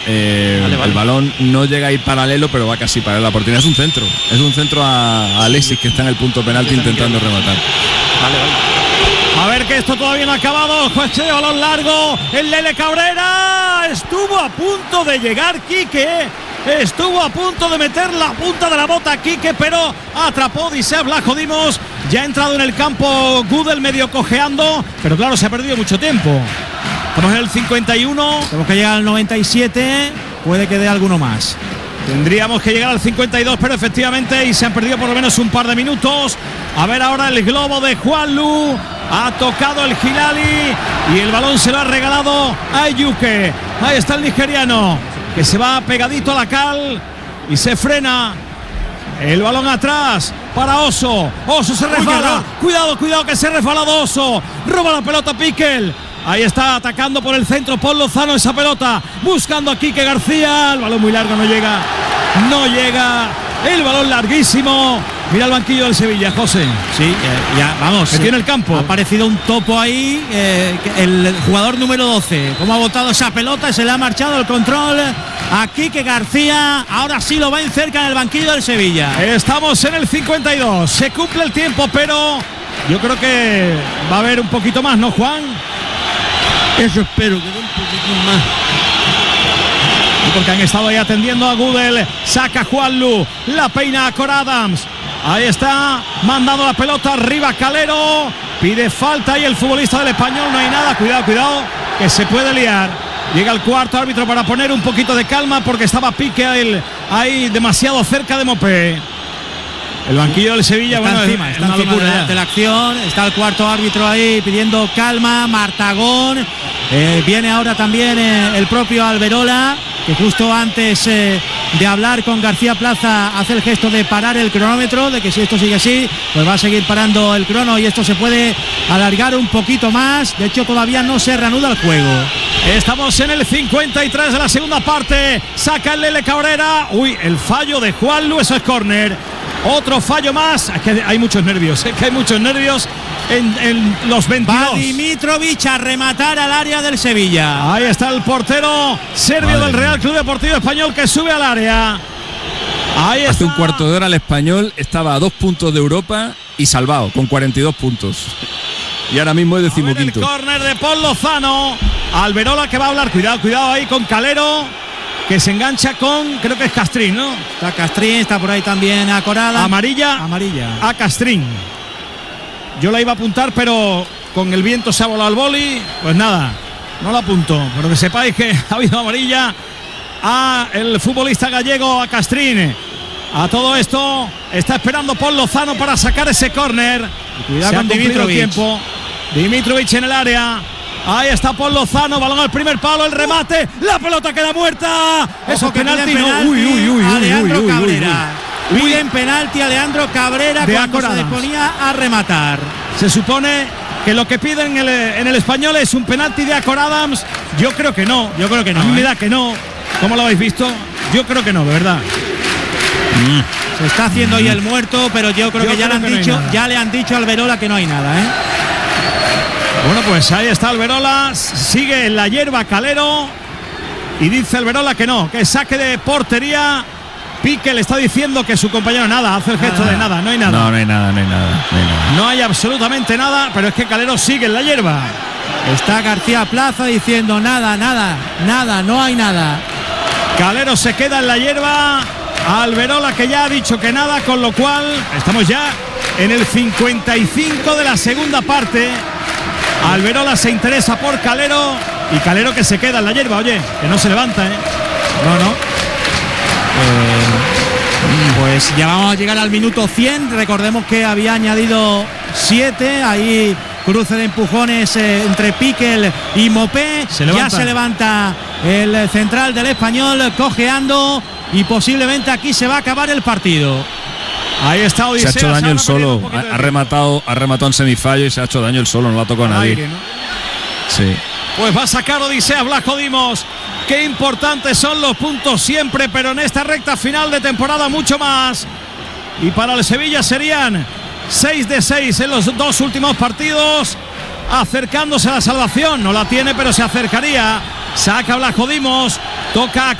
El balón no llega a ir paralelo, pero va casi paralelo a la portería. Es un centro a Alexis, que está en el punto penalti intentando rematar. A ver, que esto todavía no ha acabado. Juez de balón largo. El Lele Cabrera estuvo a punto de llegar Quique. Estuvo a punto de meter la punta de la bota a Quique, pero atrapó Odisea Blasco Dimos. Ya ha entrado en el campo Gudel medio cojeando, pero claro, se ha perdido mucho tiempo. Estamos en el 51. Tenemos que llegar al 97. Puede que dé alguno más. Tendríamos que llegar al 52, pero efectivamente, y se han perdido por lo menos un par de minutos. A ver ahora el globo de Juanlu. Ha tocado el Hilali y el balón se lo ha regalado a Ayuke. Ahí está el nigeriano, que se va pegadito a la cal y se frena. El balón atrás para Oso. Oso se resbala. Cuidado que se ha resbalado Oso. Roba la pelota Piquel. Ahí está atacando por el centro Paul Lozano esa pelota. Buscando a Quique García. El balón muy largo, no llega. El balón larguísimo. Mira el banquillo del Sevilla, José. Sí, ya vamos. Metió en el campo. Ha aparecido un topo ahí. El jugador número 12. Cómo ha botado esa pelota. Se le ha marchado el control a Quique García. Ahora sí lo va en cerca en el banquillo del Sevilla. Estamos en el 52. Se cumple el tiempo, pero yo creo que va a haber un poquito más, ¿no, Juan? Eso espero, que dé un poquito más. Porque han estado ahí atendiendo a Gudel. Saca Juanlu. La peina a Cor Adams. Ahí está, mandando la pelota arriba Calero. Pide falta y el futbolista del Español. No hay nada, cuidado, que se puede liar. Llega el cuarto árbitro para poner un poquito de calma, porque estaba Pique ahí demasiado cerca de Mopé. El banquillo del Sevilla, está encima de la acción. Está el cuarto árbitro ahí pidiendo calma. Martagón. Viene ahora también el propio Alberola, que justo antes de hablar con García Plaza hace el gesto de parar el cronómetro, de que si esto sigue así, pues va a seguir parando el crono y esto se puede alargar un poquito más. De hecho, todavía no se reanuda el juego. Estamos en el 53 de la segunda parte. Saca el Lele Cabrera. Uy, el fallo de Juanlu, eso es córner. Otro fallo más. Es que hay muchos nervios, en los 22. Va Dimitrovic a rematar al área del Sevilla. Ahí está el portero serbio del Real Club Deportivo Español, que sube al área. Ahí está. Hace un cuarto de hora el Español estaba a 2 puntos de Europa y salvado, con 42 puntos. Y ahora mismo es decimoquinto. El córner de Paul Lozano. Alberola, que va a hablar. Cuidado ahí con Calero, que se engancha con, creo que es Castrín, ¿no? Está Castrín, está por ahí también Acorada. Amarilla a Castrín. Yo la iba a apuntar, pero con el viento se ha volado el boli. Pues nada, no la apunto. Pero que sepáis que ha habido amarilla a el futbolista gallego, a Castrín. A todo esto está esperando Paul Lozano para sacar ese córner. Cuidado con Dimitrovic. Dimitrovic en el área. Ahí está Paul Lozano, balón al primer palo, el remate, la pelota queda muerta. Eso es penalti, no. Alejandro Cabrera. Piden penalti a Leandro Cabrera cuando se disponía a rematar. Se supone que lo que piden en el Español es un penalti de Cor Adams. Yo creo que no. A mí me da que no. ¿Cómo lo habéis visto? Yo creo que no, de verdad. Se está haciendo ahí el muerto, pero yo creo que ya le han dicho a Alberola que no hay nada, ¿eh? Bueno, pues ahí está Alberola. Sigue en la hierba Calero. Y dice Alberola que no, que saque de portería. Pique le está diciendo que su compañero nada, hace el gesto de nada, no hay nada. No hay nada. No hay absolutamente nada, pero es que Calero sigue en la hierba. Está García Plaza diciendo nada, no hay nada. Calero se queda en la hierba. Alberola, que ya ha dicho que nada, con lo cual estamos ya en el 55 de la segunda parte. Alberola se interesa por Calero y Calero que se queda en la hierba, oye, que no se levanta, ¿eh? No. Pues ya vamos a llegar al minuto 100. Recordemos que había añadido 7. Ahí cruce de empujones entre Piquel y Mopé. Ya se levanta el central del Español cojeando y posiblemente aquí se va a acabar el partido. Ahí está Odisea. Se ha hecho daño el solo. Ha rematado en semifallo y se ha hecho daño el solo. No lo ha tocado a nadie. Aire, ¿no? Sí. Pues va a sacar Odisea Blasco Dimos. Qué importantes son los puntos siempre, pero en esta recta final de temporada mucho más. Y para el Sevilla serían 6 de 6 en los 2 últimos partidos, acercándose a la salvación. No la tiene, pero se acercaría. Saca Blasco Dimos, toca